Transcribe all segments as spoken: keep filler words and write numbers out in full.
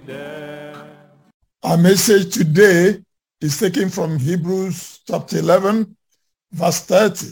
them. Our message today is taken from Hebrews chapter eleven, verse thirty.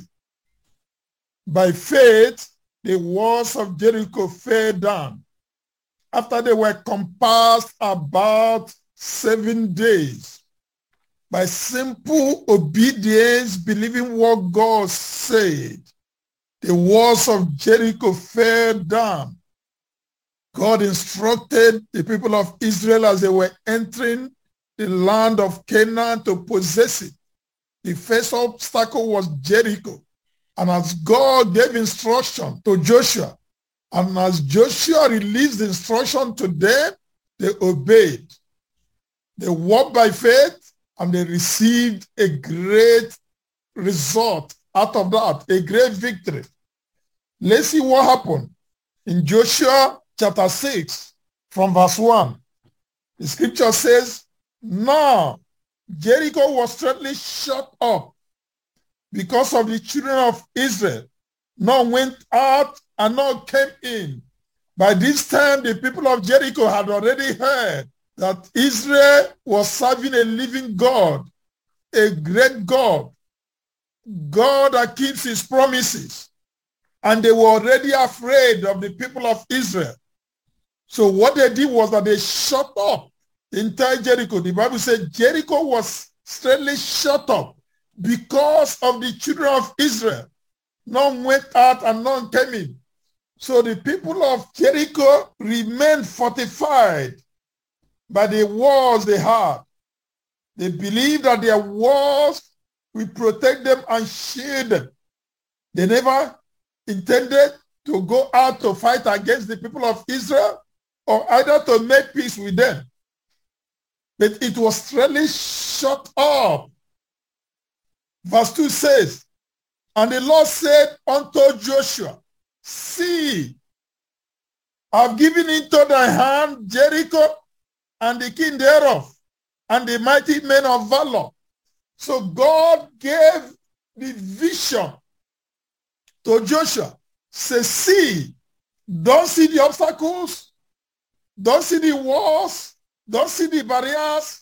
By faith, the walls of Jericho fell down after they were compassed about seven days. By simple obedience, believing what God said, the walls of Jericho fell down. God instructed the people of Israel as they were entering the land of Canaan to possess it. The first obstacle was Jericho. And as God gave instruction to Joshua, and as Joshua released the instruction to them, they obeyed. They walked by faith, and they received a great result out of that, a great victory. Let's see what happened in Joshua chapter six from verse one. The scripture says, now Jericho was straightly shut up because of the children of Israel. None went out and none came in. By this time, the people of Jericho had already heard that Israel was serving a living God, a great God, God that keeps his promises. And they were already afraid of the people of Israel. So what they did was that they shut up the entire Jericho. The Bible said Jericho was straightly shut up because of the children of Israel. None went out and none came in. So the people of Jericho remained fortified by the walls they had. They believed that their walls will protect them and shield them. They never intended to go out to fight against the people of Israel or either to make peace with them. But it was straightly shut up. Verse two says, and the Lord said unto Joshua, see, I have given into thy hand Jericho and the king thereof, and the mighty men of valor. So God gave the vision to Joshua. Say, see, don't see the obstacles, don't see the walls, don't see the barriers.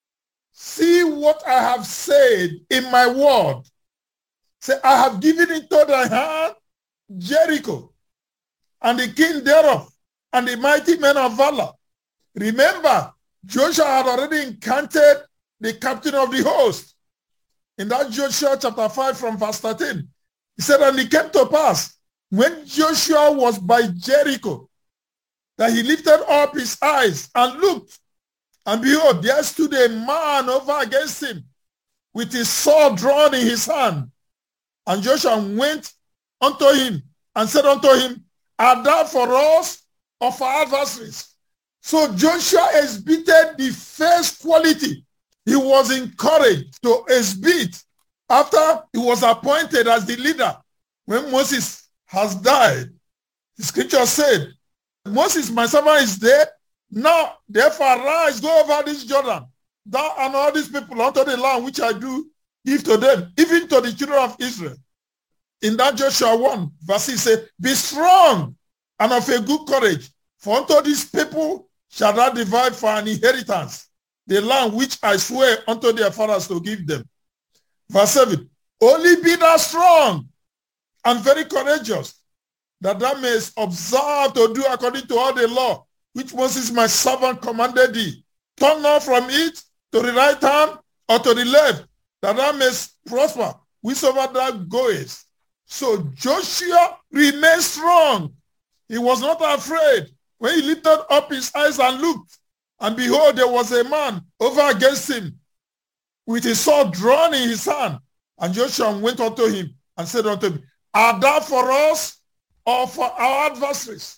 See what I have said in my word. Say, I have given into thy hand Jericho and the king thereof, and the mighty men of valor. Remember, Joshua had already encountered the captain of the host. In that Joshua chapter five from verse thirteen, he said, and it came to pass, when Joshua was by Jericho, that he lifted up his eyes and looked, and behold, there stood a man over against him with his sword drawn in his hand. And Joshua went unto him and said unto him, art thou for us or for our adversaries? So Joshua exhibited the first quality. He was encouraged to exhibit after he was appointed as the leader. When Moses has died, the scripture said, Moses, my servant, is dead. Now, therefore, arise, go over this Jordan, thou and all these people unto the land which I do give to them, even to the children of Israel. In that Joshua one, verse six says, be strong and of a good courage, for unto these people shall thou divide for an inheritance the land which I swear unto their fathers to give them. Verse seven, only be thou strong and very courageous, that thou mayest observe to do according to all the law which Moses my servant commanded thee. Turn not from it to the right hand or to the left, that thou mayest prosper whithersoever thou goest. So Joshua remained strong. He was not afraid. When he lifted up his eyes and looked, and behold, there was a man over against him with his sword drawn in his hand. And Joshua went unto him and said unto him, art thou for us or for our adversaries?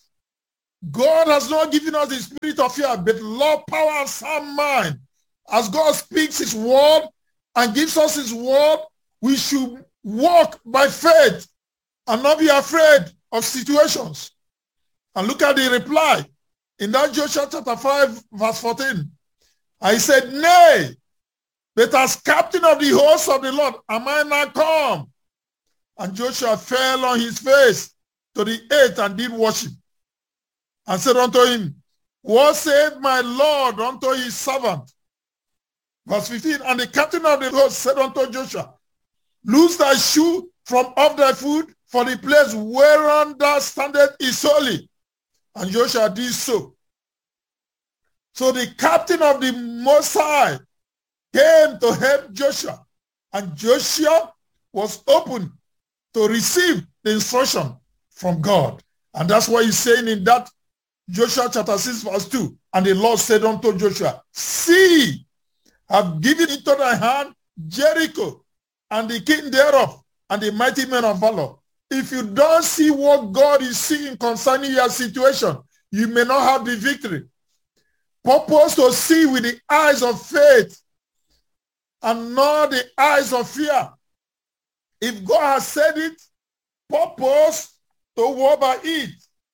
God has not given us the spirit of fear, but love, power, and sound mind. As God speaks his word and gives us his word, we should walk by faith and not be afraid of situations. And look at the reply in that Joshua chapter five, verse fourteen. I said, nay, but as captain of the host of the Lord, am I not come? And Joshua fell on his face to the earth and did worship, and said unto him, What said my Lord unto his servant? Verse fifteen, and the captain of the host said unto Joshua, loose thy shoe from off thy foot, for the place whereon thou standest is holy. And Joshua did so. So the captain of the Most High came to help Joshua, and Joshua was open to receive the instruction from God. And that's why he's saying in that Joshua chapter six verse two, and the Lord said unto Joshua, see, I've given into thy hand Jericho, and the king thereof, and the mighty men of valor. If you don't see what God is seeing concerning your situation, you may not have the victory. Purpose to see with the eyes of faith and not the eyes of fear. If God has said it, purpose to walk by it.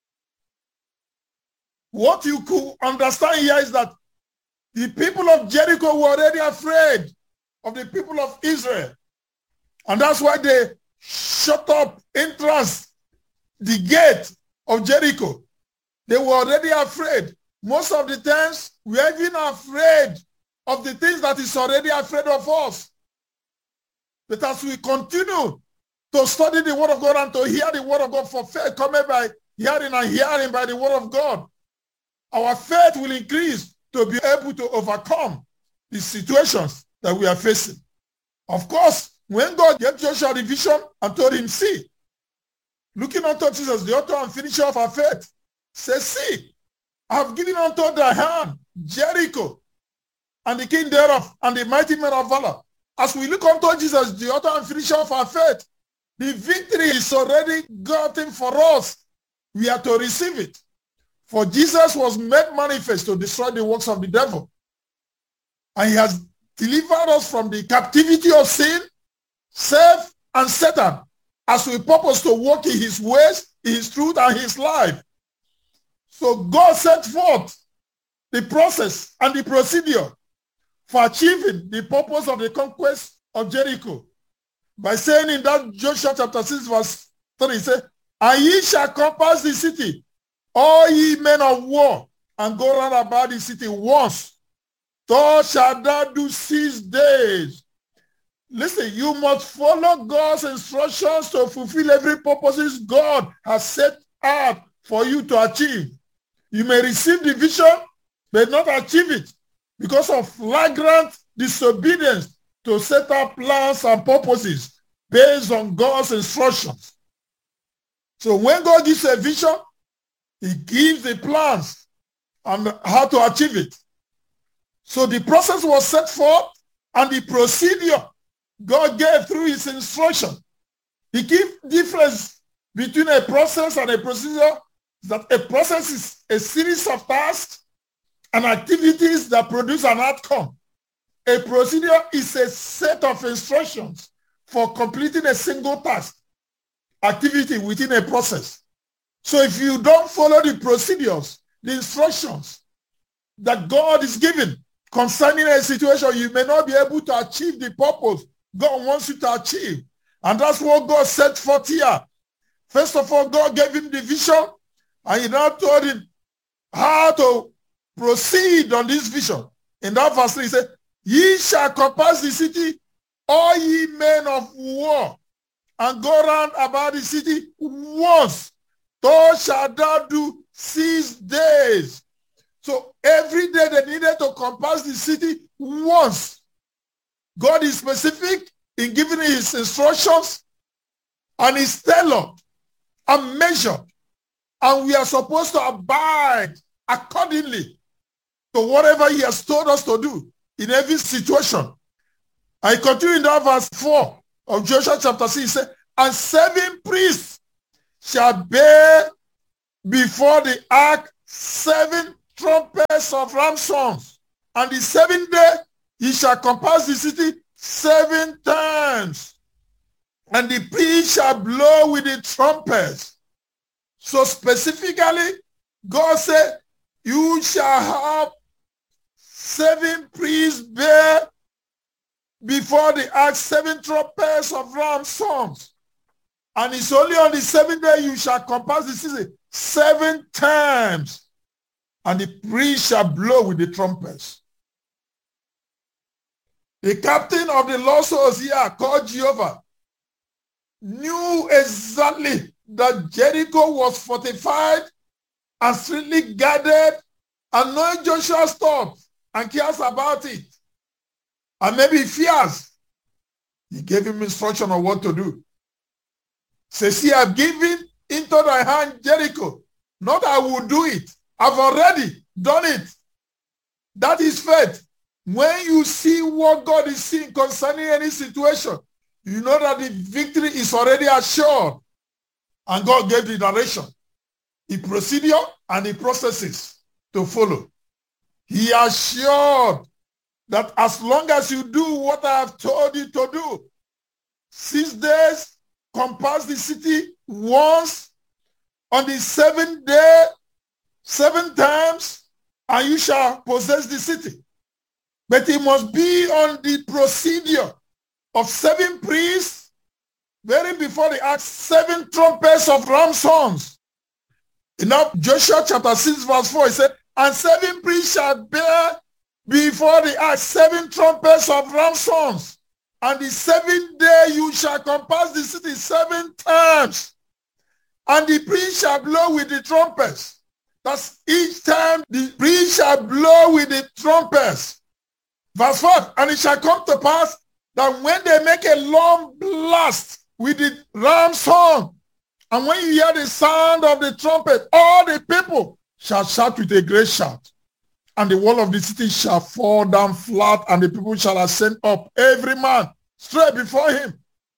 What you could understand here is that the people of Jericho were already afraid of the people of Israel. And that's why they shut up entrance, the gate of Jericho. They were already afraid. Most of the times, we are even afraid of the things that is already afraid of us. But as we continue to study the word of God and to hear the word of God, for faith coming by hearing and hearing by the word of God, our faith will increase to be able to overcome the situations that we are facing. Of course, when God gave Joshua the vision and told him, see, looking unto Jesus, the author and finisher of our faith, says, see, I have given unto thy hand Jericho, and the king thereof, and the mighty men of valor. As we look unto Jesus, the author and finisher of our faith, the victory is already gotten for us. We are to receive it. For Jesus was made manifest to destroy the works of the devil. And he has delivered us from the captivity of sin, self, and Satan, as we purpose to walk in his ways, in his truth, and his life. So God set forth the process and the procedure for achieving the purpose of the conquest of Jericho by saying in that Joshua chapter six verse three, he said, and ye shall compass the city, all ye men of war, and go round about the city once. Thus shalt thou do six days. Listen, you must follow God's instructions to fulfill every purpose God has set out for you to achieve. You may receive the vision, but not achieve it because of flagrant disobedience to set up plans and purposes based on God's instructions. So when God gives a vision, he gives the plans and how to achieve it. So the process was set forth, and the procedure God gave through his instruction. He gives difference between a process and a procedure, that a process is a series of tasks and activities that produce an outcome. A procedure is a set of instructions for completing a single task, activity within a process. So if you don't follow the procedures, the instructions that God is giving concerning a situation, you may not be able to achieve the purpose God wants you to achieve. And that's what God set forth here. First of all, God gave him the vision, and he now told him how to proceed on this vision. In that verse three, he said, ye shall compass the city, all ye men of war, and go round about the city once. Thus shalt thou do six days. So every day they needed to compass the city once. God is specific in giving his instructions, and is tailored and measured. And we are supposed to abide accordingly to whatever he has told us to do in every situation. I continue in that verse four of Joshua chapter six. He said, and seven priests shall bear before the ark seven trumpets of ram's horns. And the seventh day he shall compass the city seven times. And the priest shall blow with the trumpets. So specifically, God said, you shall have seven priests bear before the ark seven trumpets of ram's horns. And it's only on the seventh day you shall compass the city seven times. and the priest shall blow with the trumpets. The captain of the Lord's host here, called Jehovah, knew exactly that Jericho was fortified and strictly guarded, and knowing Joshua stopped and cares about it, and maybe he fears, he gave him instruction on what to do. Says, see, I've given into thy hand Jericho. Not I will do it. I've already done it. That is faith. When you see what God is seeing concerning any situation, you know that the victory is already assured. And God gave the direction, the procedure, and the processes to follow. He assured that as long as you do what I have told you to do, six days, compass the city once, on the seventh day, seven times, and you shall possess the city. But it must be on the procedure of seven priests, bearing before the ark seven trumpets of ram's horns. In Joshua chapter six, verse four, it said, and seven priests shall bear before the ark seven trumpets of ram's horns. And the seventh day you shall compass the city seven times. And the priest shall blow with the trumpets. That's each time the priest shall blow with the trumpets. Verse five, and it shall come to pass that when they make a long blast with the ram's horn, and when you hear the sound of the trumpet, all the people shall shout with a great shout. And the wall of the city shall fall down flat, and the people shall ascend up, every man straight before him.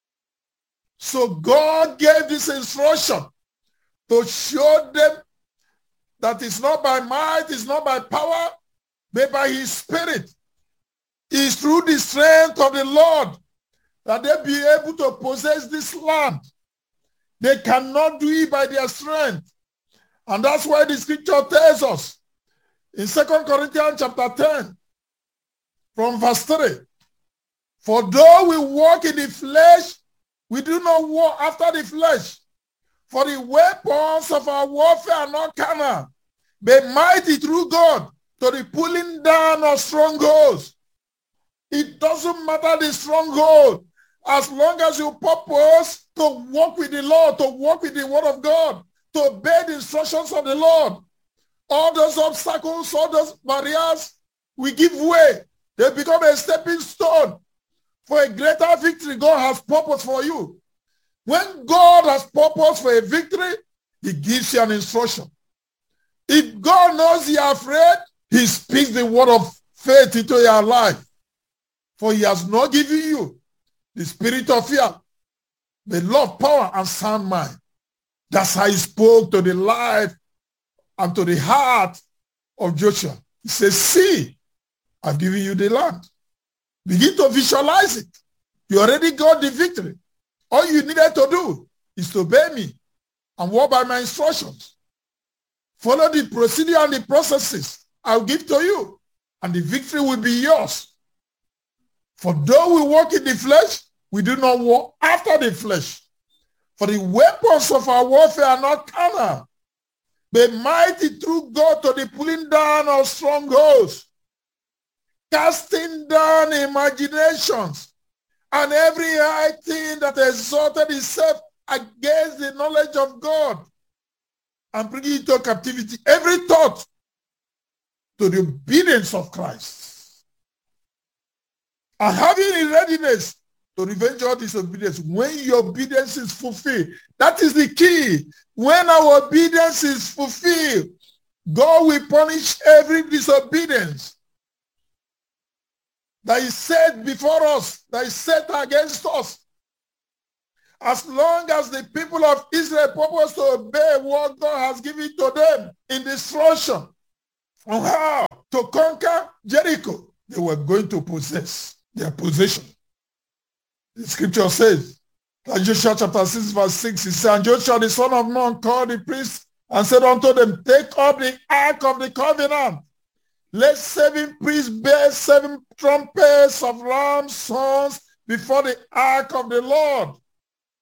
So God gave this instruction to show them that it's not by might, it's not by power, but by his spirit. It's through the strength of the Lord that they be able to possess this land. They cannot do it by their strength. And that's why the scripture tells us in Second Corinthians chapter ten, from verse three, for though we walk in the flesh, we do not walk after the flesh. For the weapons of our warfare are not carnal, but mighty through God to the pulling down of strongholds. It doesn't matter the stronghold, as long as you purpose to walk with the Lord, to walk with the word of God, to obey the instructions of the Lord. All those obstacles, all those barriers, we give way. They become a stepping stone for a greater victory God has purpose for you. When God has purpose for a victory, he gives you an instruction. If God knows you are afraid, he speaks the word of faith into your life. For he has not given you the spirit of fear, the love, power, and sound mind. That's how he spoke to the life and to the heart of Joshua. He says, see, I've given you the land. Begin to visualize it. You already got the victory. All you needed to do is to obey me and walk by my instructions. Follow the procedure and the processes I'll give to you, and the victory will be yours. For though we walk in the flesh, we do not walk after the flesh. For the weapons of our warfare are not carnal, but mighty through God to the pulling down of strongholds, casting down imaginations, and every high thing that exalted itself against the knowledge of God, and bringing into captivity every thought to the obedience of Christ. And having in readiness to revenge all disobedience when your obedience is fulfilled. That is the key. When our obedience is fulfilled, God will punish every disobedience that is set before us, that is set against us. As long as the people of Israel purpose to obey what God has given to them in the instruction on how to conquer Jericho, they were going to possess their possession. The scripture says, that Joshua chapter six, verse six, it says, and Joshua the son of Nun called the priests and said unto them, take up the ark of the covenant. Let seven priests bear seven trumpets of ram's horns before the ark of the Lord.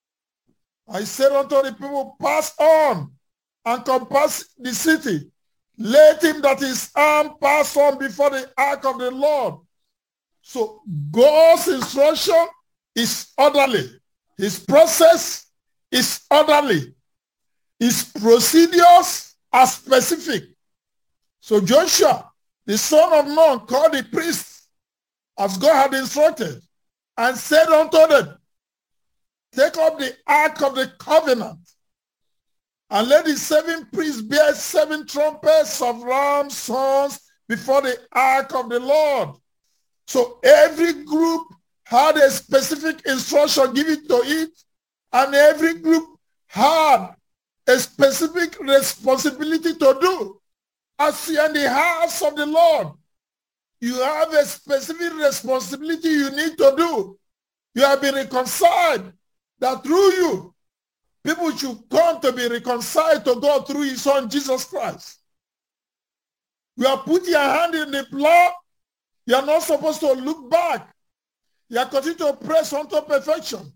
I said unto the people, pass on and compass the city. Let him that is armed pass on before the ark of the Lord. So God's instruction is orderly. His process is orderly. His procedures are specific. So Joshua, the son of Nun, called the priests as God had instructed and said unto them, take up the ark of the covenant and let the seven priests bear seven trumpets of ram's horns before the ark of the Lord. So every group had a specific instruction given to it, and every group had a specific responsibility to do. As you're in the house of the Lord, you have a specific responsibility you need to do. You have been reconciled, that through you, people should come to be reconciled to God through his son, Jesus Christ. You have put your hand in the plow. You are not supposed to look back. You are continuing to press on to perfection.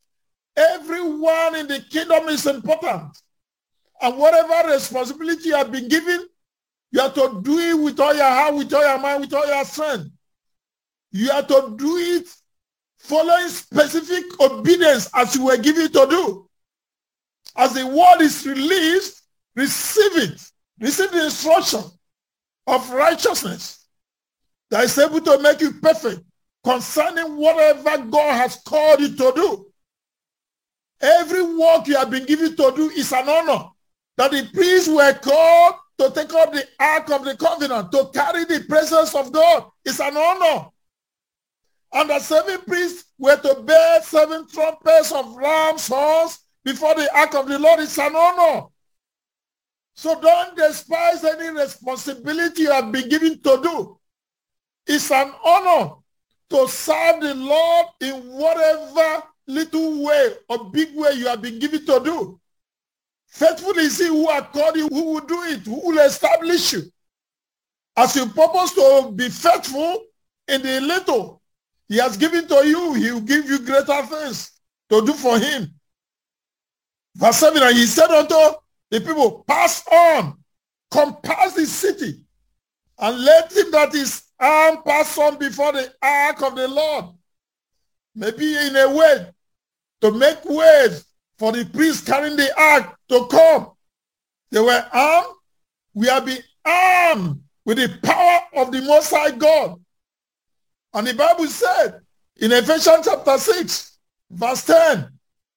Everyone in the kingdom is important. And whatever responsibility you have been given, you have to do it with all your heart, with all your mind, with all your strength. You have to do it following specific obedience as you were given to do. As the word is released, receive it. Receive the instruction of righteousness that is able to make you perfect concerning whatever God has called you to do. Every work you have been given to do is an honor. That the priests were called to take up the ark of the covenant, to carry the presence of God, is an honor. And the seven priests were to bear seven trumpets of ram's horns before the ark of the Lord. Is an honor. So don't despise any responsibility you have been given to do. It's an honor to serve the Lord in whatever little way or big way you have been given to do. Faithful is he who has called you, who will do it, who will establish you. As you purpose to be faithful in the little he has given to you, he will give you greater things to do for him. Verse seven, and he said unto the people, pass on, compass the city, and let him that is armed pass on before the ark of the Lord. Maybe in a way to make ways for the priests carrying the ark to come. They were armed. We have been armed with the power of the Most High God. And the Bible said in Ephesians chapter six, verse ten,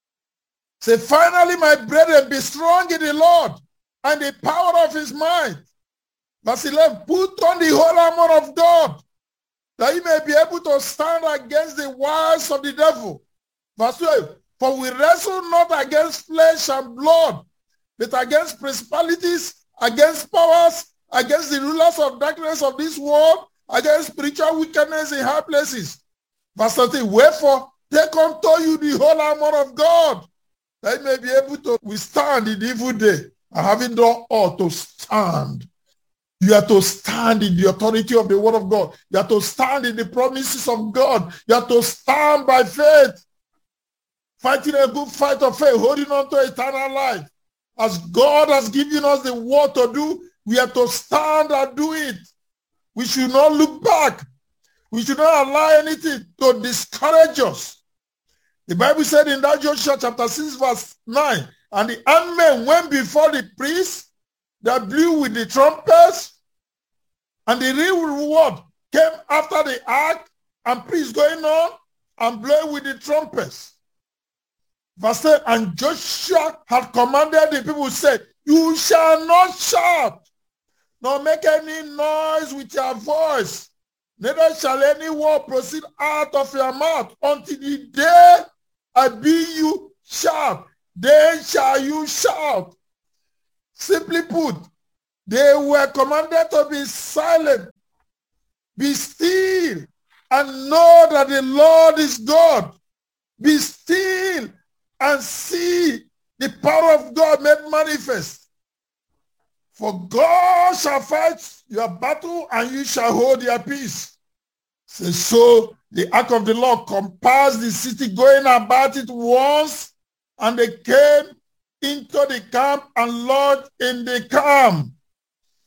say, finally, my brethren, be strong in the Lord and the power of his might. Verse eleven, put on the whole armor of God, that you may be able to stand against the wiles of the devil. Verse twelve, for we wrestle not against flesh and blood, but against principalities, against powers, against the rulers of darkness of this world, against spiritual wickedness in high places. Verse thirteen, wherefore take unto you the whole armor of God, that you may be able to withstand in the evil day, and having done all to stand. You have to stand in the authority of the word of God. You have to stand in the promises of God. You have to stand by faith, fighting a good fight of faith, holding on to eternal life. As God has given us the word to do, we have to stand and do it. We should not look back. We should not allow anything to discourage us. The Bible said in that Joshua chapter six, verse nine, and the armed men went before the priests that blew with the trumpets, and the real reward came after the ark, and priests going on and blowing with the trumpets. Verse ten, and Joshua had commanded the people, said, you shall not shout, nor make any noise with your voice, neither shall any word proceed out of your mouth until the day I bid you shout. Then shall you shout. Simply put, they were commanded to be silent, be still, and know that the Lord is God. Be still and see the power of God made manifest. For God shall fight your battle, and you shall hold your peace. So, so the ark of the Lord compassed the city, going about it once, and they came into the camp and lodged in the camp.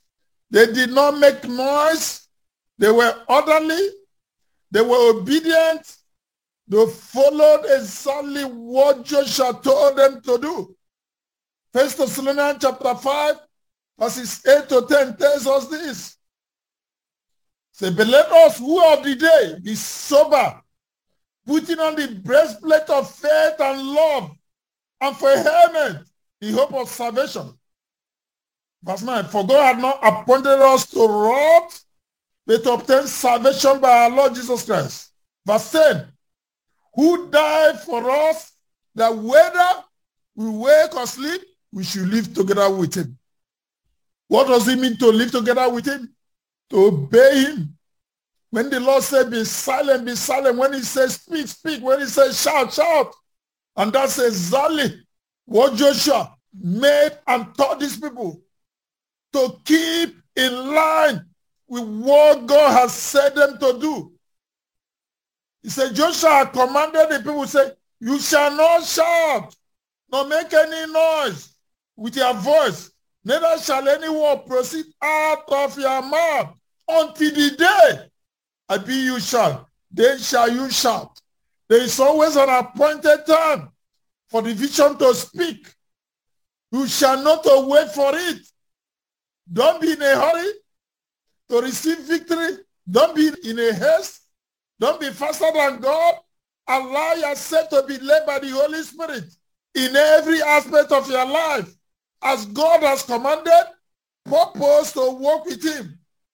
They did not make noise. They were orderly. They were obedient. They followed exactly what Joshua told them to do. First Thessalonians chapter five, verses eight to ten tells us this. Say, but let us who of the day be sober, putting on the breastplate of faith and love, and for a helmet, the hope of salvation. Verse nine, for God had not appointed us to wrath, but to obtain salvation by our Lord Jesus Christ. Verse ten, who died for us, that whether we wake or sleep, we should live together with him. What does it mean to live together with him? To obey him. When the Lord said, be silent, be silent. When he says, speak, speak. When he says, shout, shout. And that's exactly what Joshua made and taught these people to keep in line with what God has said them to do. He said, Joshua commanded the people, say, you shall not shout, nor make any noise with your voice, neither shall any word proceed out of your mouth until the day I be you shout. Then shall you shout. There is always an appointed time for the vision to speak. You shall not wait for it. Don't be in a hurry to receive victory. Don't be in a haste. Don't be faster than God. Allow yourself to be led by the Holy Spirit in every aspect of your life. As God has commanded, purpose to walk with him.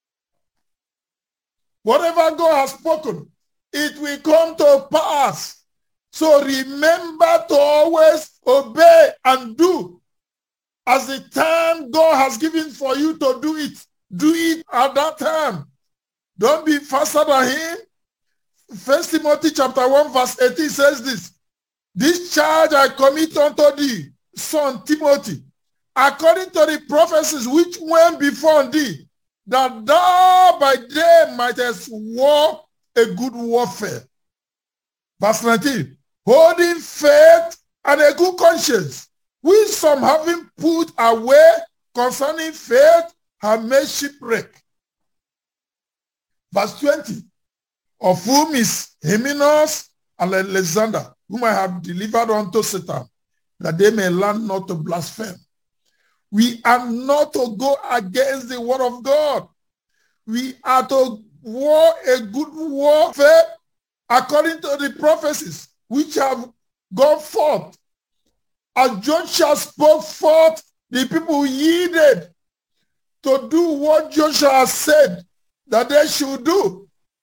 Whatever God has spoken, it will come to pass. So remember to always obey and do. As the time God has given for you to do it, do it at that time. Don't be faster than him. First Timothy chapter one verse eighteen says this. This charge I commit unto thee, son Timothy, according to the prophecies which went before thee, that thou by day mightest war a good warfare. Verse nineteen, holding faith and a good conscience, which some having put away concerning faith have made shipwreck. Verse twenty, of whom is Hymenaeus and Alexander, whom I have delivered unto Satan, that they may learn not to blaspheme. We are not to go against the word of God. We are to war a good warfare according to the prophecies which have gone forth. As Joshua spoke forth, the people yielded to do what Joshua said that they should do.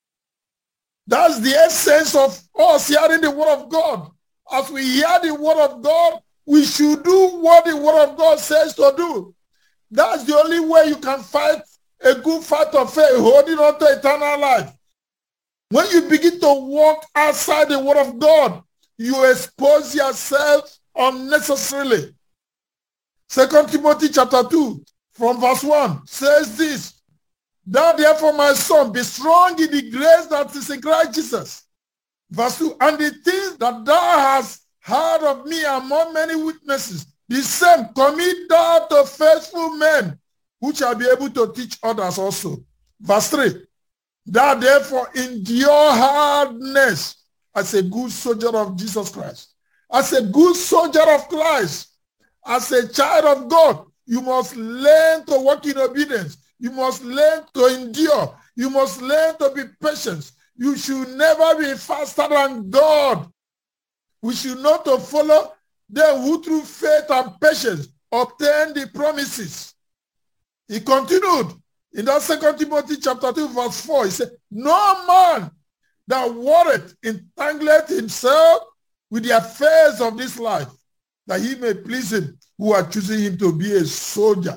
That's the essence of us hearing the word of God. As we hear the word of God, we should do what the word of God says to do. That's the only way you can fight a good fight of faith, holding on to eternal life. When you begin to walk outside the word of God, you expose yourself unnecessarily. Second Timothy chapter two, from verse one, says this. Thou therefore, my son, be strong in the grace that is in Christ Jesus. Verse two, and the things that thou hast heard of me among many witnesses, the same commit thou to faithful men, who shall be able to teach others also. Verse three, thou therefore endure hardness as a good soldier of Jesus Christ. As a good soldier of Christ, as a child of God, you must learn to walk in obedience. You must learn to endure. You must learn to be patient. You should never be faster than God. We should not to follow them who through faith and patience obtain the promises. He continued in that Second Timothy chapter two verse four. He said, no man that worrieth entangleth himself with the affairs of this life, that he may please him who are choosing him to be a soldier.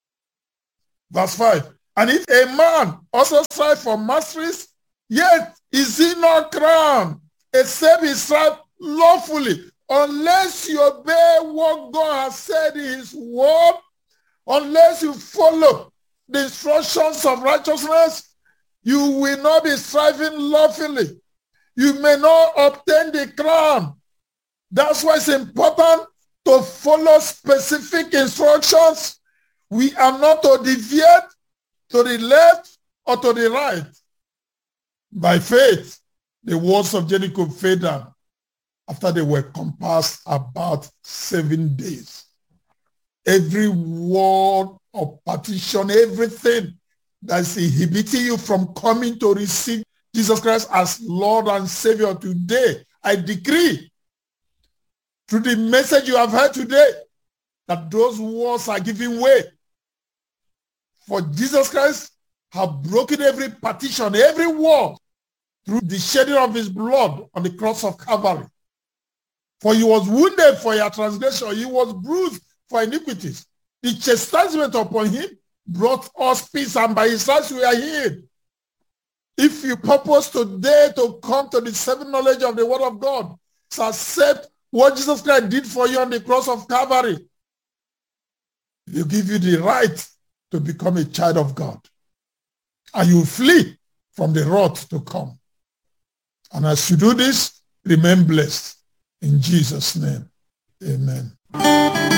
Verse five, and if a man also strive for masteries, yet is he not crowned, except he strive lawfully, unless you obey what God has said in his word, unless you follow the instructions of righteousness, you will not be striving lawfully. You may not obtain the crown. That's why it's important to follow specific instructions. We are not to deviate to the left or to the right. By faith, the walls of Jericho fell down after they were compassed about seven days. Every wall of partition, everything that's inhibiting you from coming to receive Jesus Christ as Lord and Savior today, I decree through the message you have heard today that those walls are giving way. For Jesus Christ have broken every partition, every wall through the shedding of his blood on the cross of Calvary. For he was wounded for your transgression, he was bruised for iniquities. The chastisement upon him brought us peace, and by his stripes we are healed. If you purpose today to come to the saving knowledge of the word of God, to accept what Jesus Christ did for you on the cross of Calvary, he'll give you the right to become a child of God. And you flee from the wrath to come. And as you do this, remain blessed. In Jesus' name, amen.